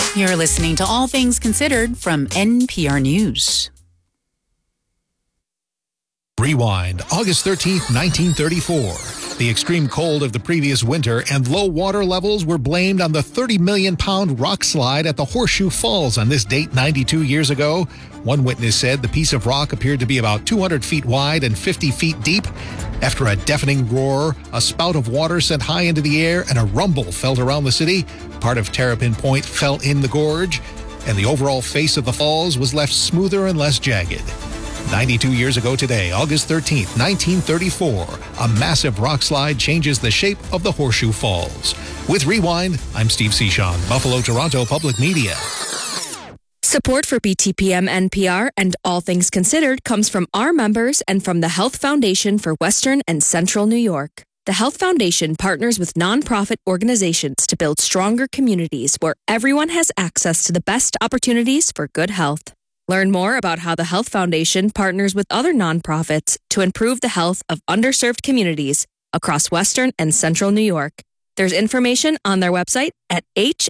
You're listening to All Things Considered from NPR News. Rewind, August 13th, 1934. The extreme cold of the previous winter and low water levels were blamed on the 30 million pound rock slide at the Horseshoe Falls on this date 92 years ago. One witness said the piece of rock appeared to be about 200 feet wide and 50 feet deep. After a deafening roar, a spout of water sent high into the air and a rumble felt around the city. Part of Terrapin Point fell in the gorge, and the overall face of the falls was left smoother and less jagged. 92 years ago today, August 13th, 1934, a massive rock slide changes the shape of the Horseshoe Falls. With Rewind, I'm Steve Cichon, Buffalo, Toronto Public Media. Support for BTPM NPR and All Things Considered comes from our members and from the Health Foundation for Western and Central New York. The Health Foundation partners with nonprofit organizations to build stronger communities where everyone has access to the best opportunities for good health. Learn more about how the Health Foundation partners with other nonprofits to improve the health of underserved communities across Western and Central New York. There's information on their website at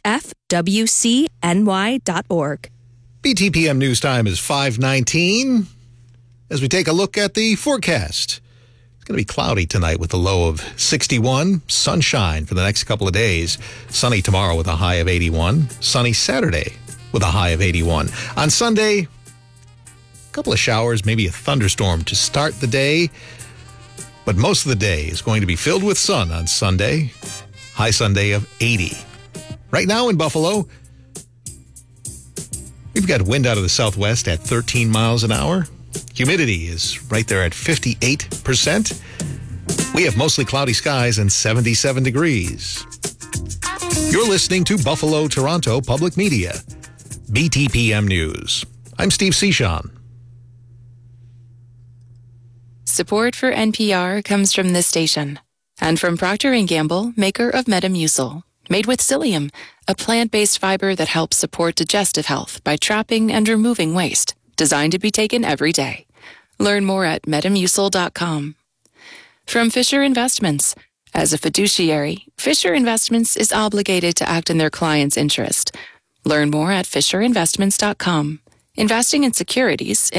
hfwcny.org. BTPM News Time is 5:19. As we take a look at the forecast, it's going to be cloudy tonight with a low of 61. Sunshine for the next couple of days. Sunny tomorrow with a high of 81. Sunny Saturday with a high of 81. On Sunday, a couple of showers, maybe a thunderstorm to start the day. But most of the day is going to be filled with sun on Sunday. High Sunday of 80. Right now in Buffalo, we've got wind out of the southwest at 13 miles an hour. Humidity is right there at 58%. We have mostly cloudy skies and 77 degrees. You're listening to Buffalo, Toronto Public Media. BTPM News. I'm Steve Cichon. Support for NPR comes from this station and from Procter & Gamble, maker of Metamucil, made with psyllium, a plant-based fiber that helps support digestive health by trapping and removing waste, designed to be taken every day. Learn more at metamucil.com. From Fisher Investments. As a fiduciary, Fisher Investments is obligated to act in their client's interest. Learn more at fisherinvestments.com. Investing in securities